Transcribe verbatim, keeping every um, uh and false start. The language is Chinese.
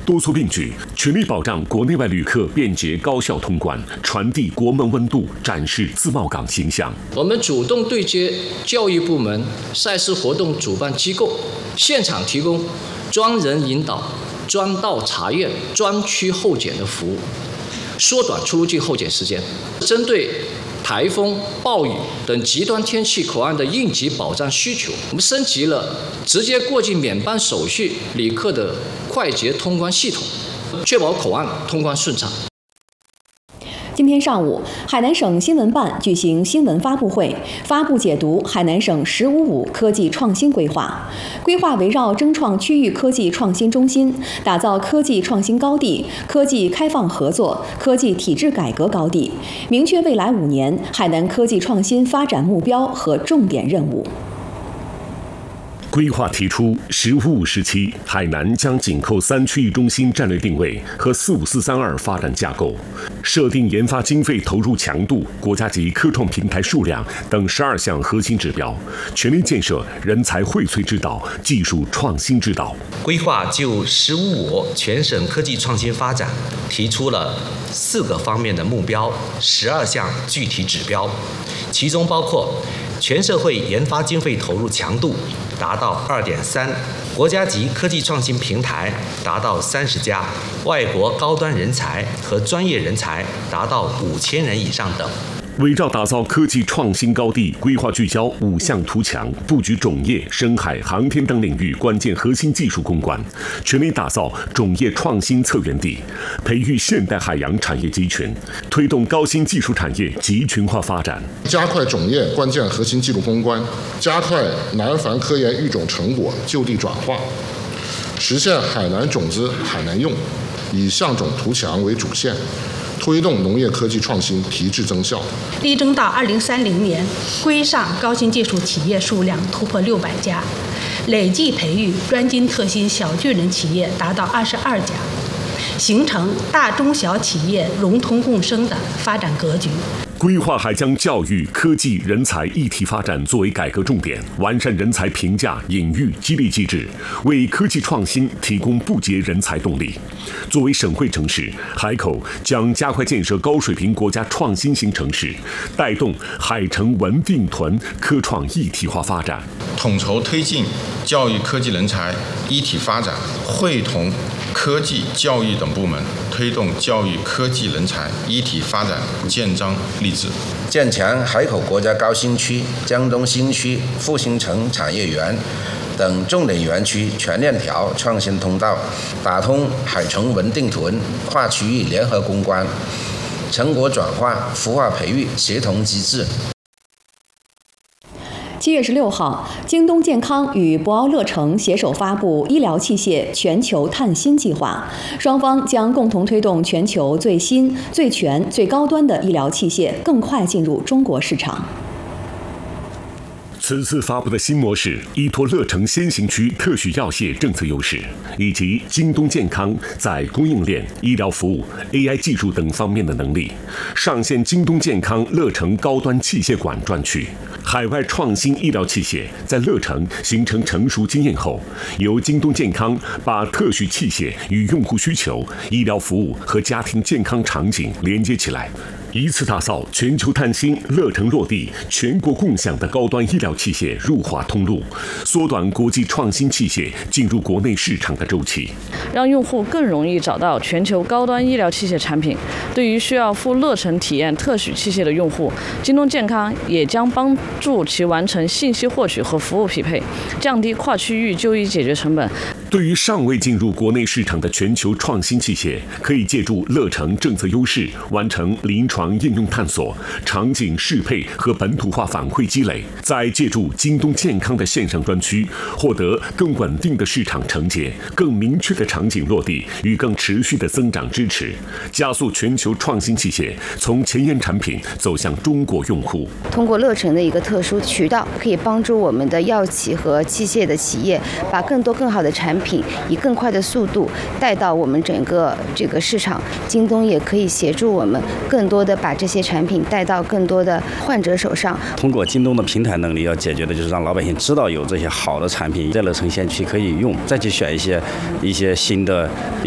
多措并举，全力保障国内外旅客便捷高效通关，传递国门温度，展示自贸港形象。 我们主动对接教育部门、赛事活动主办机构，现场提供专人引导、专道查验、专区候检的服务，缩短出入境候检时间。针对台风、暴雨等极端天气口岸的应急保障需求，我们升级了直接过境免办手续旅客的快捷通关系统，确保口岸通关顺畅。 今天上午，海南省新闻办举行新闻发布会，发布解读海南省“十五五”科技创新规划。规划围绕争创区域科技创新中心，打造科技创新高地、科技开放合作、科技体制改革高地，明确未来五年海南科技创新发展目标和重点任务。 规划提出，“十五五”时期，海南将紧扣三区域中心战略定位和“四五四三二”发展架构，设定研发经费投入强度、国家级科创平台数量等十二项核心指标，全力建设人才荟萃之岛、技术创新之岛。 规划就“十五五”全省科技创新发展提出了四个方面的目标、十二项具体指标，其中包括全社会研发经费投入强度达到 二点三， 国家级科技创新平台达到三十家，外国高端人才和专业人才达到五千人以上等。 围绕打造科技创新高地，规划聚焦五项图强，布局种业、深海、航天等领域关键核心技术攻关，全力打造种业创新策源地，培育现代海洋产业集群，推动高新技术产业集群化发展， 加快种业关键核心技术攻关，加快南繁科研育种成果就地转化，实现海南种子海南用，以向种图强为主线，推动农业科技创新提质增效， 力争到二零三零年规上高新技术企业数量突破六百家，累计培育专精特新小巨人企业达到二十二家，形成大中小企业融通共生的发展格局。 规划还将教育、科技、人才一体发展作为改革重点，完善人才评价、引育、激励机制，为科技创新提供不竭人才动力。作为省会城市，海口将加快建设高水平国家创新型城市，带动海城文定屯科创一体化发展， 统筹推进教育科技人才一体发展，会同科技、教育等部门推动教育科技人才一体发展建章立制， 建强海口国家高新区、江东新区、复兴城产业园等重点园区全链条创新通道，打通海城文定屯跨区域联合攻关，成果转化、孵化培育协同机制。 七月十六号，京东健康与博鳌乐城携手发布医疗器械全球探新计划，双方将共同推动全球最新、最全、最高端的医疗器械更快进入中国市场。 此次发布的新模式依托乐城先行区特许药械政策优势，以及京东健康在供应链、医疗服务、A I 技术等方面的能力，上线京东健康乐城高端器械馆专区。海外创新医疗器械在乐城形成成熟经验后，由京东健康把特许器械与用户需求、医疗服务和家庭健康场景连接起来，一次打造全球探新乐城落地全国共享的高端医疗器械入华通路，缩短国际创新器械进入国内市场的周期， 让用户更容易找到全球高端医疗器械产品。对于需要赴乐城体验特许器械的用户，京东健康也将帮助其完成信息获取和服务匹配，降低跨区域就医解决成本。 对于尚未进入国内市场的全球创新器械，可以借助乐城政策优势，完成临床应用探索、场景适配和本土化反馈积累，再借助京东健康的线上专区，获得更稳定的市场承接、更明确的场景落地与更持续的增长支持，加速全球创新器械从前沿产品走向中国用户。 通过乐城的一个特殊渠道，可以帮助我们的药企和器械的企业，把更多更好的产品以更快的速度带到我们整个这个市场。京东也可以协助我们更多的把这些产品带到更多的患者手上。 通过京东的平台能力，要解决的就是让老百姓知道有这些好的产品在乐城先驱可以用，再去选一些一些新的